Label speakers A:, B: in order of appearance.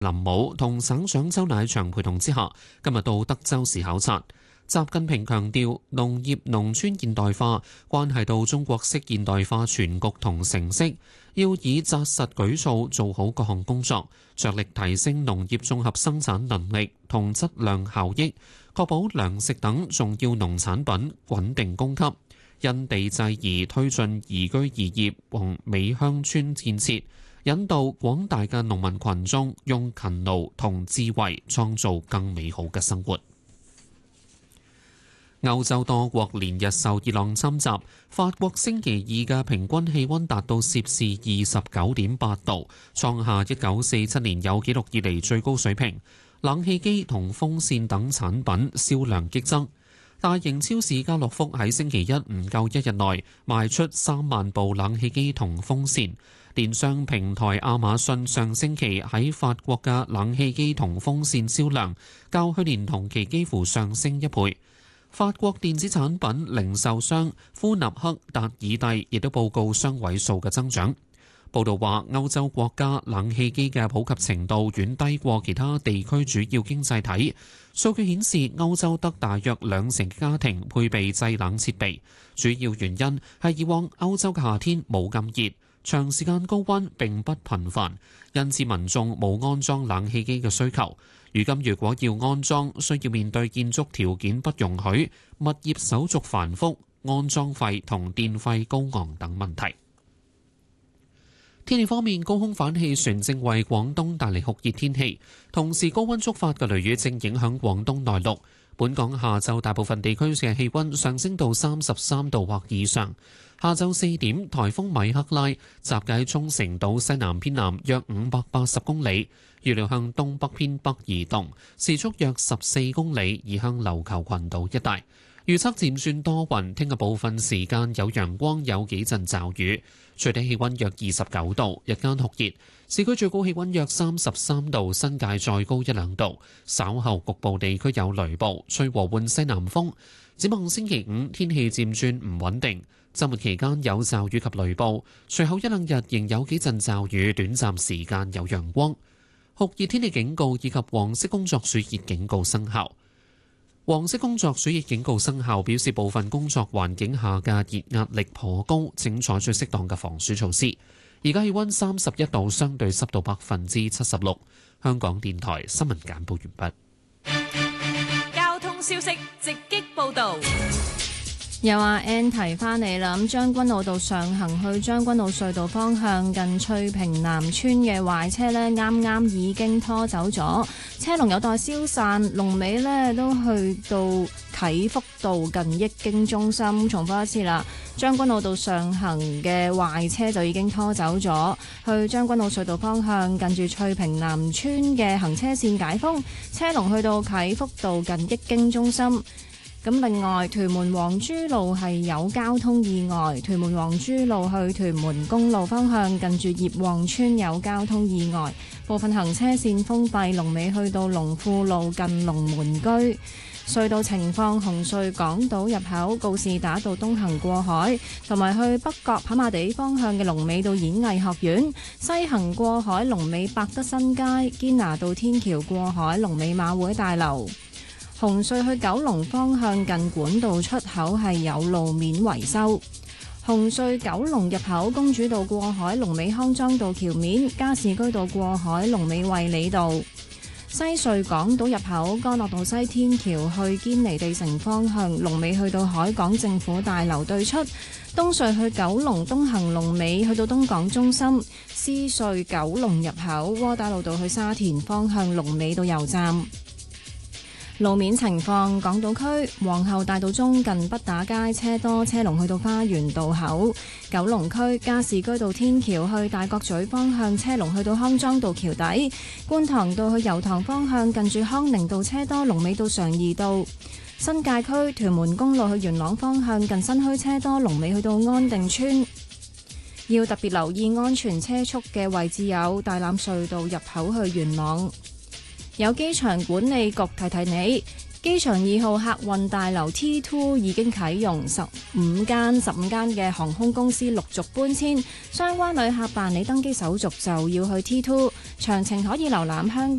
A: 林武同省長周乃祥陪同之下，今日到德州市考察。習近平強調，農業農村現代化關係到中國式現代化全局同成色，要以紮實舉措做好各項工作，着力提升農業綜合生產能力同質量效益，確保糧食等重要農產品穩定供給，因地制宜推進宜居宜業和美鄉村建設，引導廣大嘅農民群眾用勤勞同智慧創造更美好嘅生活。歐洲多國連日受熱浪侵襲，法國星期二嘅平均氣溫達到攝氏29.8度，創下1947年有紀錄以嚟最高水平。冷氣機同風扇等產品銷量激增。大型超市家樂福喺星期一唔夠一日內賣出3萬部冷氣機同風扇。電商平台亞馬遜上星期喺法國嘅冷氣機同風扇銷量較去年同期幾乎上升1倍。法國電子產品零售商夫納克達爾蒂亦都報告雙位數嘅增長。報道話，歐洲國家冷氣機嘅普及程度遠低過其他地區主要經濟體。數據顯示，歐洲得大約2成家庭配備製冷設備，主要原因係以往歐洲嘅夏天冇咁熱，長時間高溫並不頻繁，因此民眾冇安裝冷氣機嘅需求。如今如果要安裝，需要面對建築條件不容許、物業手續繁複、安裝費同電費高昂等問題。天氣方面，高空反氣旋正為廣東帶嚟酷熱天氣，同時高溫觸發嘅雷雨正影響廣東內陸。本港下晝大部分地區嘅氣溫上升到33度或以上。下晝4點，颱風米克拉集結喺沖繩島西南偏南約580公里，預料向東北偏北移動，時速約14公里，移向琉球群島一帶。預測漸轉多雲，聽日部分時間有陽光，有幾陣驟雨。最低氣溫約29度，日間酷熱，市區最高氣溫約33度，新界再高1-2度。稍後局部地區有雷暴，吹和緩西南風。展望星期5天氣漸轉唔穩定，週末期間有驟雨及雷暴，隨後1-2日仍有幾陣驟雨，短暫時間有陽光。酷熱天氣警告以及黃色工作暑熱警告生效。黃色工作暑熱警告生效，表示部分工作環境下嘅熱壓力頗高，請採取適當嘅防暑措施。而家氣溫31度，相對濕度76%。香港電台新聞簡報完
B: 畢。交通消息直擊報道。
C: 又話 N 提翻你啦，咁將軍澳道上行去將軍澳隧道方向近翠屏南村嘅壞車呢，啱啱已經拖走咗，車龍有待消散，龍尾呢都去到啟福道近益京中心。重複一次啦，將軍澳道上行嘅壞車就已經拖走咗，去將軍澳隧道方向近住翠屏南村嘅行車線解封，車龍去到啟福道近益京中心。咁另外，屯門黃珠路係有交通意外，屯門黃珠路去屯門公路方向近住葉旺村有交通意外，部分行車線封閉，龍尾去到龍富路近龍門居。隧道情況，紅隧港島入口告士打道東行過海，同埋去北角跑馬地方向嘅龍尾到演藝學院；西行過海龍尾百德新街，堅拿道天橋過海龍尾馬會大樓。紅隧去九龍方向近管道出口係有路面維修。紅隧九龍入口公主道過海龍尾康莊道橋面，加士居道過海龍尾衛理道。西隧港島入口干諾道西天橋去堅尼地城方向龍尾去到海港政府大樓對出。東隧去九龍東行龍尾去到東港中心。獅隧九龍入口窩打老道去沙田方向龍尾到油站。路面情況，港島區皇后大道中近畢打街車多，車龍去到花園道口；九龍區加士居道天橋去大角咀方向車龍去到康莊道橋底；觀塘道去油塘方向近住康寧道車多，龍尾到常怡道；新界區屯門公路去元朗方向近新墟車多，龍尾去到安定村。要特別留意安全車速嘅位置有大欖隧道入口去元朗。有機場管理局提提你， 機場2號客運大樓 T2 已經啟用，15間嘅航空公司陸續搬遷，相關旅客辦理登機手續就要去 T2。詳情可以瀏覽香港